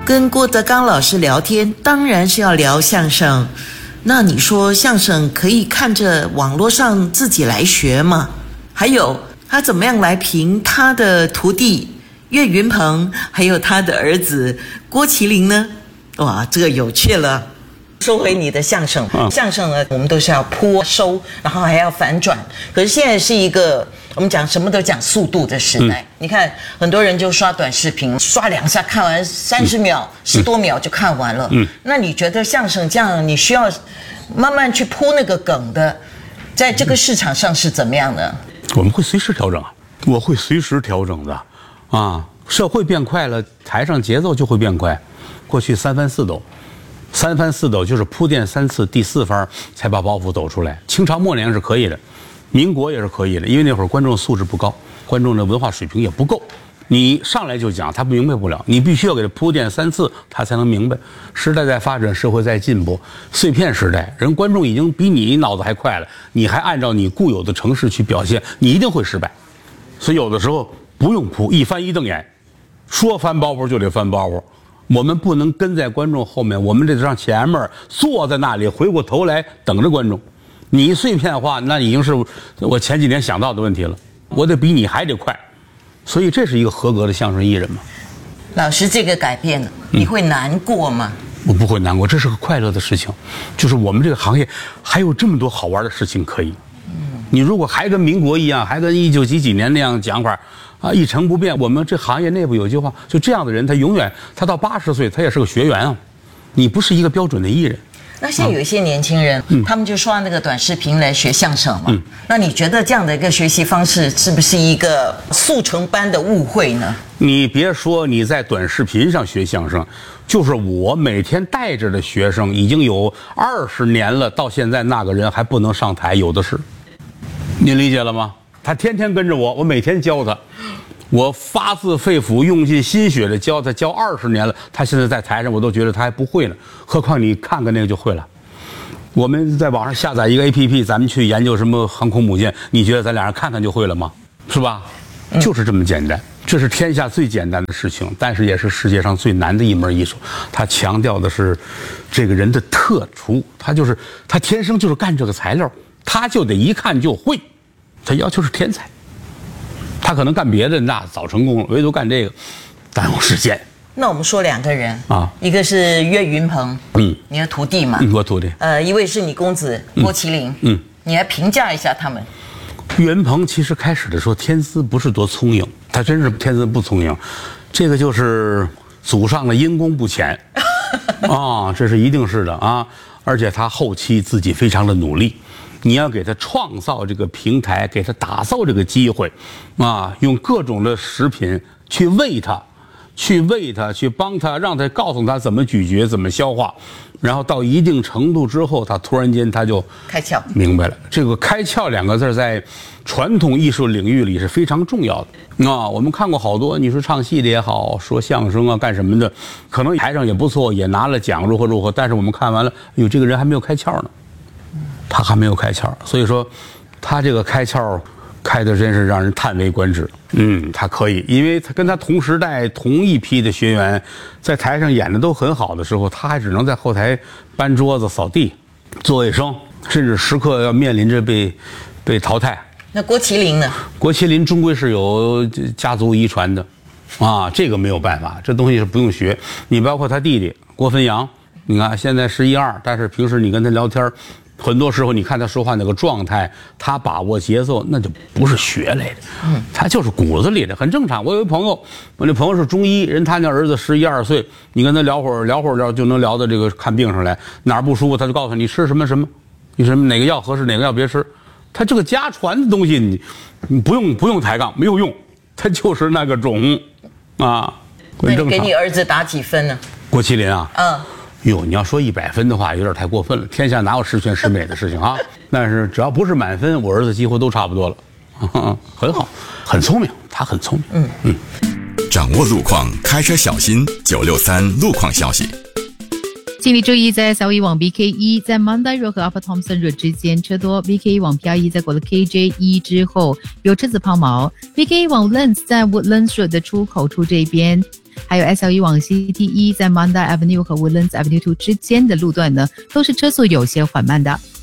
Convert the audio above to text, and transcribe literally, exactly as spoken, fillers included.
跟郭德纲老师聊天，当然是要聊相声。那你说相声可以看着网络上自己来学吗？还有他怎么样来评他的徒弟岳云鹏，还有他的儿子郭麒麟呢？哇，这个有趣了。说回你的相声，嗯、相声呢，我们都是要铺收，然后还要反转。可是现在是一个我们讲什么都讲速度的时代。嗯、你看，很多人就刷短视频，刷两下看完三十秒、嗯、十多秒就看完了。嗯，那你觉得相声这样，你需要慢慢去铺那个梗的，在这个市场上是怎么样的？ 我们会随时调整，我会随时调整的。啊，社会变快了，台上节奏就会变快。过去三番四抖。三番四抖就是铺垫三次，第四番才把包袱抖出来。清朝末年是可以的，民国也是可以的，因为那会儿观众素质不高，观众的文化水平也不够。你上来就讲，他明白不了，你必须要给他铺垫三次，他才能明白。时代在发展，社会在进步，碎片时代，人观众已经比你脑子还快了，你还按照你固有的程式去表现，你一定会失败。所以有的时候不用铺，一翻一瞪眼，说翻包袱就得翻包袱。我们不能跟在观众后面，我们得上前面，坐在那里，回过头来等着观众。你碎片化，那已经是我前几年想到的问题了。我得比你还得快，所以这是一个合格的相声艺人嘛。 老师，这个改变，你会难过吗？ 嗯、我不会难过，这是个快乐的事情。就是我们这个行业还有这么多好玩的事情可以。嗯、你如果还跟民国一样，还跟一九几几年那样讲法。啊，一成不变。我们这行业内部有句话，就这样的人，他永远，他到八十岁，他也是个学员啊。你不是一个标准的艺人。 那现在有一些年轻人，嗯、他们就刷那个短视频来学相声嘛。嗯、那你觉得这样的一个学习方式，是不是一个速成班的误会呢？ 你别说你在短视频上学相声，就是我每天带着的学生已经有二十年了，到现在那个人还不能上台，有的是。您理解了吗？他天天跟着我，我每天教他，我发自肺腑、用尽心血的教他，教二十年了。他现在在台上，我都觉得他还不会呢。何况你看看那个就会了。我们在网上下载一个 A P P， 咱们去研究什么航空母舰，你觉得咱俩人看看就会了吗？是吧？就是这么简单。这是天下最简单的事情，但是也是世界上最难的一门艺术。他强调的是这个人的特殊，他就是他天生就是干这个材料，他就得一看就会。他要求是天才，他可能干别的那早成功了，唯独干这个耽误时间。 那我们说两个人啊，一个是岳云鹏，嗯，你的徒弟嘛， 嗯、我徒弟。 呃，一位是你公子郭麒麟，嗯，嗯你来评价一下他们。 岳云鹏其实开始的时候天资不是多聪颖，他真是天资不聪颖，这个就是祖上的因功不浅啊，这是一定是的啊，而且他后期自己非常的努力。你要给他创造这个平台，给他打造这个机会，啊，用各种的食品去喂他，去喂他，去帮他，让他告诉他怎么咀嚼，怎么消化，然后到一定程度之后，他突然间他就开窍，明白了。这个开窍两个字在传统艺术领域里是非常重要的啊。我们看过好多，你说唱戏的也好，说相声啊，干什么的，可能台上也不错，也拿了奖，如何如何，但是我们看完了，哟，这个人还没有开窍呢。他还没有开窍，所以说他这个开窍开的真是让人叹为观止。嗯，他可以，因为他跟他同时代同一批的学员在台上演的都很好的时候，他还只能在后台搬桌子、扫地、做卫生，甚至时刻要面临着被被淘汰。 那郭麒麟呢？ 郭麒麟终归是有家族遗传的啊，这个没有办法，这东西是不用学。你包括他弟弟郭汾阳，你看现在十一二，但是平时你跟他聊天，很多时候你看他说话那个状态，他把握节奏，那就不是学来的，嗯，他就是骨子里的，很正常。我有一朋友，我那朋友是中医人，他那儿子十一二岁，你跟他聊会儿聊会儿聊就能聊到这个看病上来，哪儿不舒服他就告诉你吃什么什么，你什么哪个药合适，哪个药别吃。他这个家传的东西，你你不用不用抬杠，没有用，他就是那个种啊。 那你给你儿子打几分呢？ 郭麒麟啊， 嗯。 哟，你要说一百分的话，有点太过分了。天下哪有十全十美的事情啊？但是只要不是满分，我儿子几乎都差不多了，呵呵很好，很聪明，他很聪明。嗯嗯。 掌握路况，开车小心。九六三路况消息。 请你注意，在小一往 B K 一，在 Mandai Road 和 Upper Thomson Road 之间车多。B K 一往 P R 一，在过了 K J 一之后有车子抛锚。B K 一往 Woodlands， 在 Woodlands Road 的出口处这边。 还有 S L E 往 C T E 在 Mandai Avenue 和 Woodlands Avenue 二之间的路段呢，都是车速有些缓慢的。